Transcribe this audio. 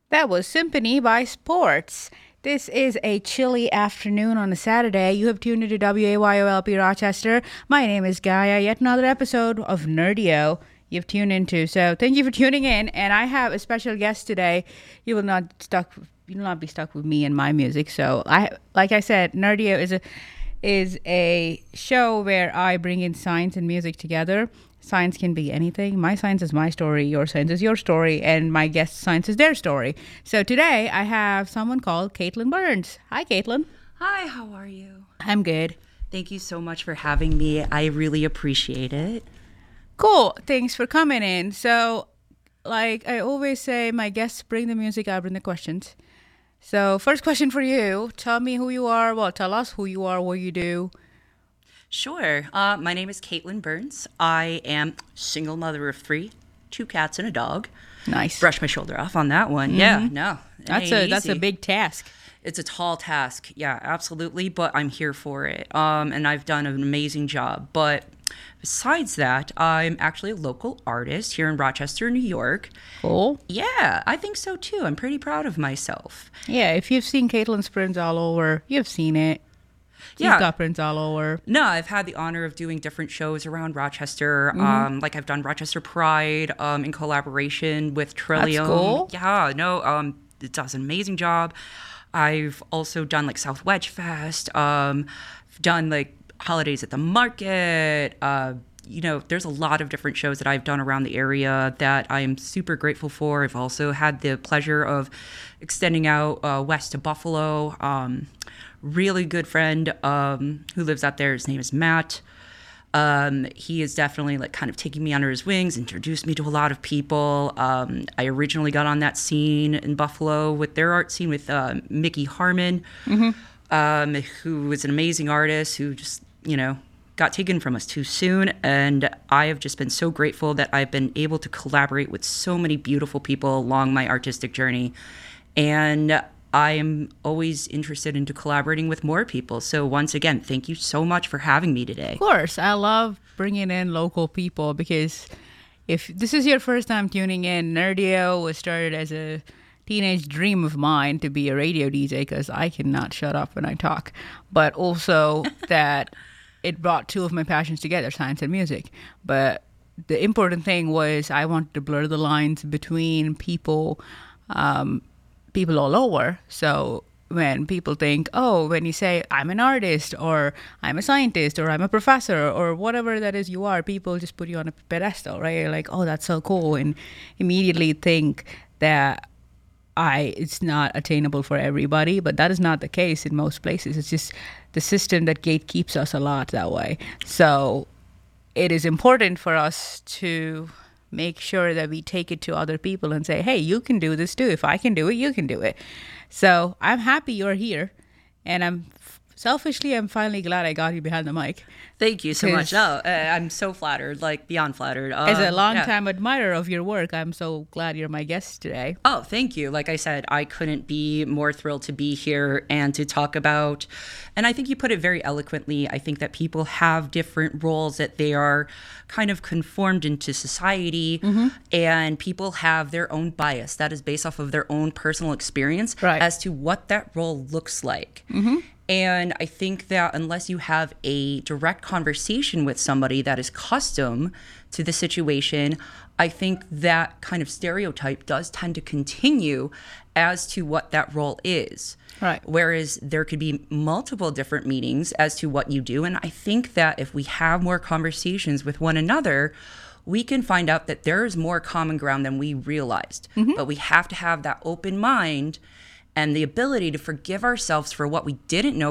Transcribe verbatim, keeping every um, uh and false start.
That was Symphony by Sports. This is a chilly afternoon on a Saturday. You have tuned into W A Y O L P Rochester. My name is Gaia. Yet another episode of Nerdio you've tuned into. So thank you for tuning in. And I have a special guest today. You will not stuck. You will not be stuck with me and my music. So I, like I said, Nerdio is a is a show where I bring in science and music together. Science can be anything. My science is my story, your science is your story, and my guest science is their story. So today I have someone called Caitlin Burns. Hi, Caitlin. Hi, how are you? I'm good. Thank you so much for having me. I really appreciate it. Cool. Thanks for coming in. So, like I always say, my guests bring the music, I bring the questions. So, first question for you. Tell me who you are. Well, tell us who you are, what you do. Sure. Uh, my name is Caitlin Burns. I am single mother of three, two cats and a dog. Nice. Brush my shoulder off on that one. Mm-hmm. Yeah, no. That's a easy. That's a big task. It's a tall task. Yeah, absolutely. But I'm here for it. Um, and I've done an amazing job. But besides that, I'm actually a local artist here in Rochester, New York. Cool. Yeah, I think so too. I'm pretty proud of myself. Yeah, if you've seen Caitlin's prints all over, you've seen it. She's yeah. got prints all over. No, I've had the honor of doing different shows around Rochester. Mm-hmm. Um, like I've done Rochester Pride um, in collaboration with Trillium. That's cool. Yeah, no, um, it does an amazing job. I've also done like South Wedge Fest. Um, I've done like holidays at the market. Uh, you know, there's a lot of different shows that I've done around the area that I'm super grateful for. I've also had the pleasure of extending out uh, west to Buffalo. Um, really good friend um, who lives out there. His name is Matt. Um, he is definitely like kind of taking me under his wings, introduced me to a lot of people. Um, I originally got on that scene in Buffalo with their art scene with uh, Mickey Harmon, mm-hmm. um, who was an amazing artist who just, you know, got taken from us too soon. And I have just been so grateful that I've been able to collaborate with so many beautiful people along my artistic journey. And I am always interested into collaborating with more people. So once again, thank you so much for having me today. Of course. I love bringing in local people because if this is your first time tuning in, Nerdio was started as a teenage dream of mine to be a radio D J because I cannot shut up when I talk. But also that it brought two of my passions together, science and music. But the important thing was I wanted to blur the lines between people um, people all over. So when people think, oh, when you say I'm an artist or I'm a scientist or I'm a professor or whatever that is you are, people just put you on a pedestal, right? You're like, oh, that's so cool. And immediately think that I it's not attainable for everybody, but that is not the case in most places. It's just the system that gatekeeps us a lot that way. So it is important for us to make sure that we take it to other people and say, hey, you can do this too. If I can do it, you can do it. So I'm happy you're here. And I'm selfishly, I'm finally glad I got you behind the mic. Thank you so much. No, uh, I'm so flattered, like beyond flattered. Um, as a longtime yeah. admirer of your work, I'm so glad you're my guest today. Oh, thank you. Like I said, I couldn't be more thrilled to be here and to talk about, and I think you put it very eloquently. I think that people have different roles that they are kind of conformed into society, mm-hmm. and people have their own bias that is based off of their own personal experience right. as to what that role looks like. Mm-hmm. And I think that unless you have a direct conversation with somebody that is custom to the situation, I think that kind of stereotype does tend to continue as to what that role is. Right. Whereas there could be multiple different meanings as to what you do. And I think that if we have more conversations with one another, we can find out that there is more common ground than we realized. Mm-hmm. But we have to have that open mind and the ability to forgive ourselves for what we didn't know